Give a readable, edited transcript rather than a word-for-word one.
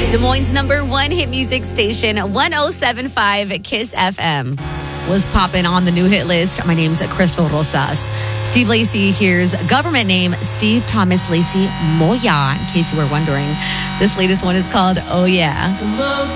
Des Moines' #1 hit music station, 107.5 Kiss FM. Was popping on the new hit list. My name's Crystal Rosas. Steve Lacy here's government name Steve Thomas Lacy Moya, in case you were wondering. This latest one is called Oh Yeah.